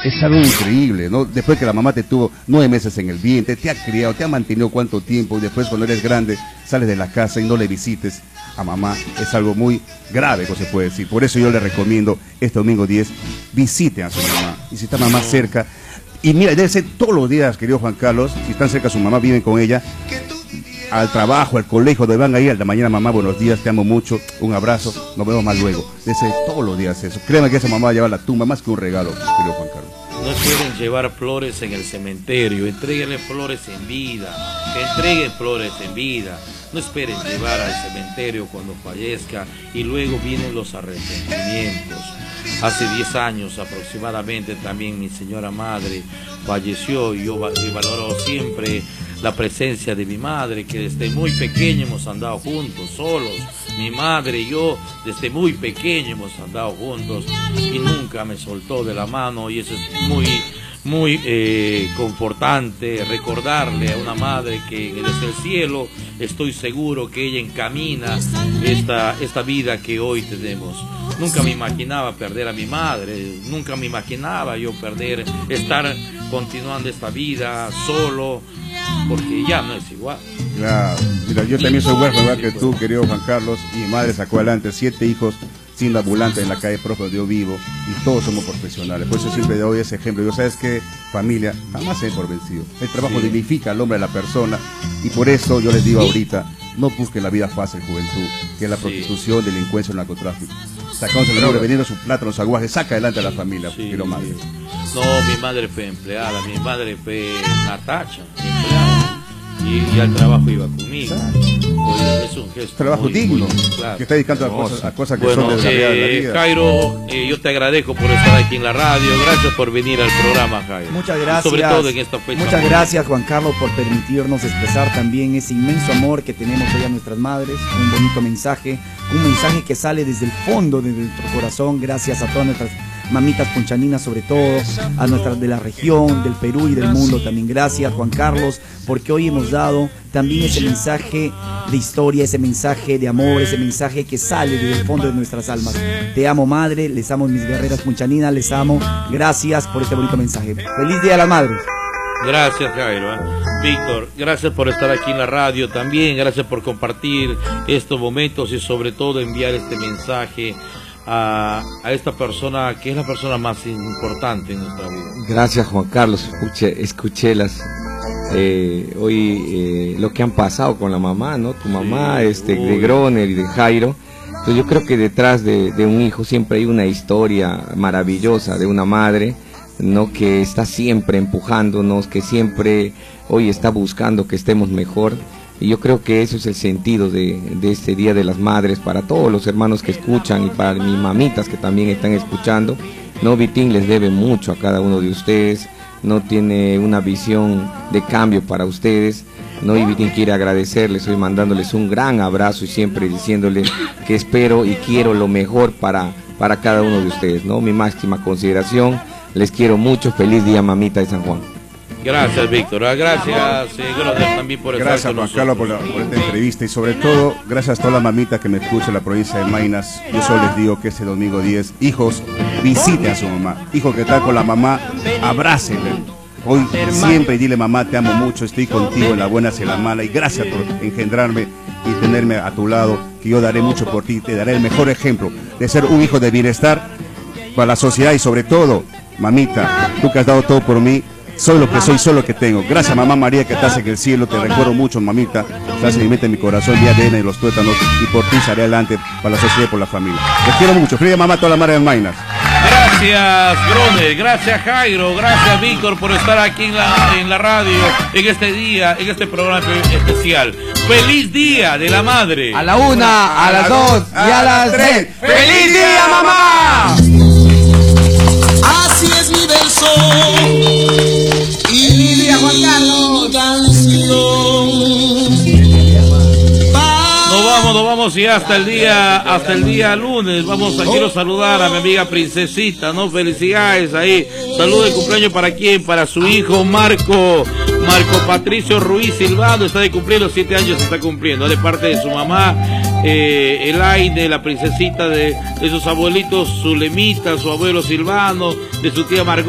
Es algo increíble, ¿no? Después que la mamá te tuvo 9 meses en el vientre, te ha criado, te ha mantenido cuánto tiempo, y después cuando eres grande sales de la casa y no le visites a mamá, es algo muy grave, como se puede decir. Por eso yo le recomiendo este domingo 10, visiten a su mamá, y si está mamá cerca, y mira, debe ser todos los días, querido Juan Carlos, si están cerca a su mamá, viven con ella, al trabajo, al colegio, donde van a ir, a la mañana, mamá, buenos días, te amo mucho, un abrazo, nos vemos más luego. Debe ser todos los días eso. Créeme que esa mamá va a llevar la tumba más que un regalo, querido Juan Carlos. No esperen llevar flores en el cementerio, entréguenle flores en vida, entreguen flores en vida. No esperen llevar al cementerio cuando fallezca y luego vienen los arrepentimientos. Hace 10 años aproximadamente también mi señora madre falleció y yo valoro siempre la presencia de mi madre, que desde muy pequeño hemos andado juntos, solos. Mi madre y yo desde muy pequeño hemos andado juntos y nunca me soltó de la mano, y eso es muy confortante, recordarle a una madre que desde el cielo estoy seguro que ella encamina esta vida que hoy tenemos. Nunca me imaginaba perder a mi madre, nunca me imaginaba yo estar continuando esta vida solo, porque ya no es igual. Claro, mira, yo también soy huérfano igual que tú, querido Juan Carlos, y mi madre sacó adelante 7 hijos siendo ambulante en la calle Profe de Yo Vivo, y todos somos profesionales. Por eso siempre doy ese ejemplo. Yo, sabes que familia, jamás se den por vencido. El trabajo dignifica al hombre, a la persona, y por eso yo les digo ahorita, no busquen la vida fácil, juventud, que es la prostitución, delincuencia, el narcotráfico. Sacándose el nombre, vendiendo su plátano, su aguaje, saca adelante a la familia, que lo madre. No, mi madre fue empleada, mi madre fue Natacha, empleada, y al trabajo iba conmigo. Pues es un gesto trabajo digno, claro, que está dedicando a cosas que son de la vida. Jairo, yo te agradezco por estar aquí en la radio, gracias por venir al programa, Jairo. Muchas gracias. Sobre todo en esta fecha. Muchas gracias, Juan Carlos, por permitirnos expresar también ese inmenso amor que tenemos hoy a nuestras madres, un bonito mensaje, un mensaje que sale desde el fondo de nuestro corazón, gracias a todas nuestras mamitas ponchaninas, sobre todo a nuestras de la región, del Perú y del mundo también. Gracias, Juan Carlos, porque hoy hemos dado también ese mensaje de historia, ese mensaje de amor, ese mensaje que sale desde el fondo de nuestras almas. Te amo, madre, les amo, mis guerreras ponchaninas, les amo. Gracias por este bonito mensaje. Feliz Día de las Madres. Gracias, Jairo. Víctor, gracias por estar aquí en la radio también, gracias por compartir estos momentos y sobre todo enviar este mensaje a esta persona que es la persona más importante en nuestra vida. Gracias, Juan Carlos. Escuché hoy lo que han pasado con la mamá, ¿no? Tu mamá, de Groner y de Jairo. Entonces yo creo que detrás de un hijo siempre hay una historia maravillosa de una madre, ¿no? Que está siempre empujándonos, que siempre hoy está buscando que estemos mejor. Y yo creo que eso es el sentido de este Día de las Madres para todos los hermanos que escuchan y para mis mamitas que también están escuchando. No, Vitín les debe mucho a cada uno de ustedes, no tiene una visión de cambio para ustedes, ¿no? Y Vitín quiere agradecerles, hoy mandándoles un gran abrazo y siempre diciéndoles que espero y quiero lo mejor para cada uno de ustedes, ¿no? Mi máxima consideración, les quiero mucho, feliz día, mamita de San Juan. Gracias, Víctor. Gracias, Groner, también por estar con nosotros. Gracias, Juan Carlos, por esta entrevista y sobre todo, gracias a todas las mamitas que me escuchan en la provincia de Maynas. Yo solo les digo que este domingo 10, hijos, visiten a su mamá. Hijo que está con la mamá, abrácenle. Hoy siempre dile, mamá, te amo mucho, estoy contigo en la buena y en la mala, y gracias por engendrarme y tenerme a tu lado, que yo daré mucho por ti, te daré el mejor ejemplo de ser un hijo de bienestar para la sociedad y sobre todo, mamita, tú que has dado todo por mí, soy lo que soy, soy lo que tengo. Gracias, mamá María, que estás en el cielo, te recuerdo mucho, mamita, estás en mi mente, en mi corazón, mi ADN y los tuétanos, y por ti salí adelante para la sociedad y por la familia. Les quiero mucho. Feliz mamá a toda la madre de Maynas. Gracias, Groner, gracias, Jairo, gracias, Víctor, por estar aquí en la radio, en este día, en este programa especial. ¡Feliz Día de la Madre! A la 1, a las 2 y a las 3. ¡Feliz día, mamá! Así es mi verso y mi canción. Nos vamos y hasta el día lunes. Quiero saludar a mi amiga Princesita, ¿no? Felicidades ahí. Saludo de cumpleaños para quién, para su hijo Marco Patricio Ruiz Silvano, está de cumplir los 7 años, está cumpliendo, de parte de su mamá, Elaine, la princesita de sus abuelitos Zulemita, su abuelo Silvano, de su tía Margot.